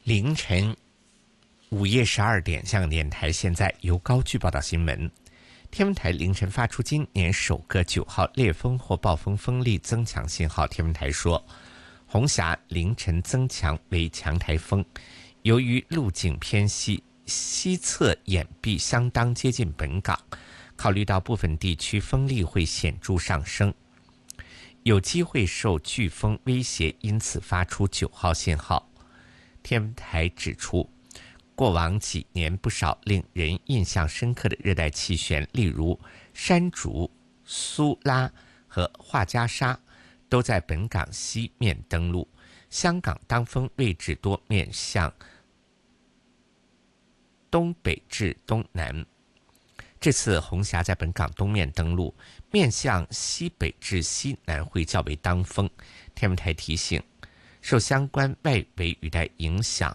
凌晨午夜12点，香港电台现在由高居报道新闻。天文台凌晨发出今年首个9号烈风或暴风风力增强信号。天文台说，红霞凌晨增强为强台风，由于路径偏西，西侧眼壁相当接近本港，考虑到部分地区风力会显著上升，有机会受飓风威胁，因此发出9号信号。天文台指出，过往几年不少令人印象深刻的热带气旋，例如山竹、苏拉和画加沙，都在本港西面登陆。香港当风位置多面向东北至东南，这次红霞在本港东面登陆，面向西北至西南会较为当风。天文台提醒，受相关外围雨带影响，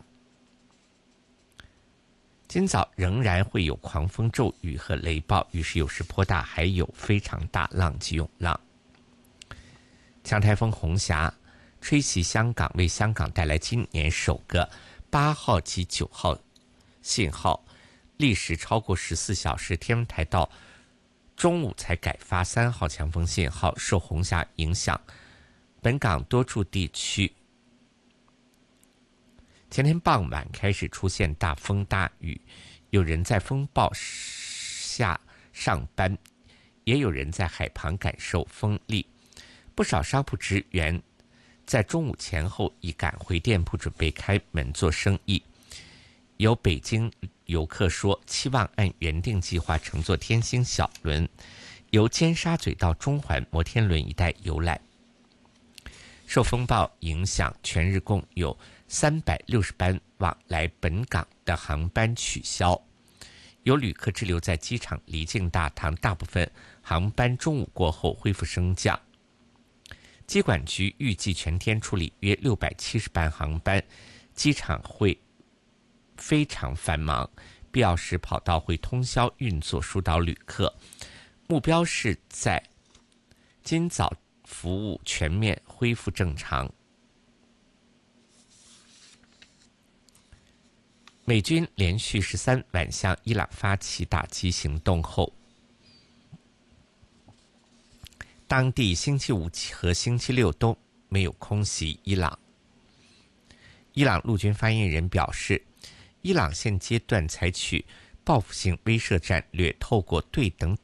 今早仍然会有狂风骤雨和雷暴，雨势有时颇大，还有非常大浪及涌浪。强台风红霞吹袭香港，为香港带来今年首个8号及9号信号，历时超过14小时，天文台到中午才改发3号强风信号。受红霞影响，本港多处地区前天傍晚开始出现大风大雨，有人在风暴下上班，也有人在海旁感受风力。不少商铺职员在中午前后已赶回店铺，准备开门做生意。有北京游客说，期望按原定计划乘坐天星小轮，由尖沙咀到中环摩天轮一带游览。受风暴影响，全日共有360班往来本港的航班取消，有旅客滞留在机场离境大堂，大部分航班中午过后恢复升降。机管局预计全天处理约670班航班，机场会非常繁忙，必要时跑道会通宵运作疏导旅客，目标是在今早服务全面恢复正常。美军连续13晚向伊朗发起打击行动后，当地星期五和星期六都没有空袭伊朗。伊朗陆军发言人表示，伊朗现阶段采取报复性威慑战略，透过对等